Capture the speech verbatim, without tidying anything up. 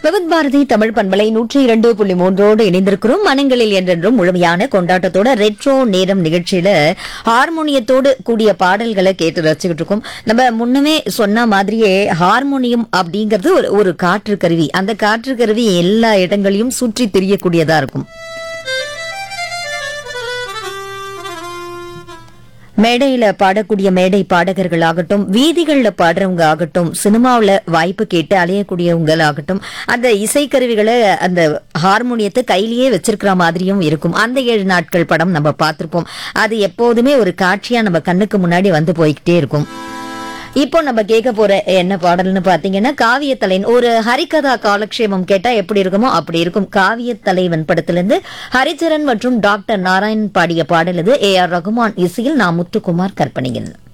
விவித் பாரதி தமிழ் பண்பலை நூற்றி இரண்டு புள்ளி மூன்றோடு இணைந்திருக்கிறோம். மனங்களில் என்றென்றும் முழுமையான கொண்டாட்டத்தோட ரெட்ரோ நேரம் நிகழ்ச்சியில ஹார்மோனியத்தோடு கூடிய பாடல்களை கேட்டு ரசிச்சுக்கிட்டு இருக்கோம். நம்ம முன்னமே சொன்ன மாதிரியே ஹார்மோனியம் அப்படிங்கிறது ஒரு ஒரு காற்று கருவி. அந்த காற்று கருவி எல்லா இடங்களையும் சுற்றி திரியக்கூடியதா இருக்கும். மேடையில பாடக்கூடிய மேடை பாடகர்கள் ஆகட்டும், வீதிகள்ல பாடுறவங்க ஆகட்டும், சினிமாவில வாய்ப்பு கேட்டு அலையக்கூடியவங்க ஆகட்டும், அந்த இசைக்கருவிகளை அந்த ஹார்மோனியத்தை கையிலேயே வச்சிருக்கிற மாதிரியும் இருக்கும். அந்த ஏழு நாட்கள் படம் நம்ம பார்த்திருப்போம். அது எப்போதுமே ஒரு காட்சியா நம்ம கண்ணுக்கு முன்னாடி வந்து போய்கிட்டே இருக்கும். இப்போ நம்ம கேட்க போற என்ன பாடல்னு பாத்தீங்கன்னா, காவியத்தலைவன். ஒரு ஹரிகதா காலக்ஷேபம் கேட்டா எப்படி இருக்குமோ அப்படி இருக்கும். காவியத்தலைவன் படத்திலிருந்து ஹரிச்சரன் மற்றும் டாக்டர் நாராயண் பாடிய பாடல் இது. ஏ ஆர் ரகுமான் இசையில் நான் முத்துக்குமார் கற்பனையில்.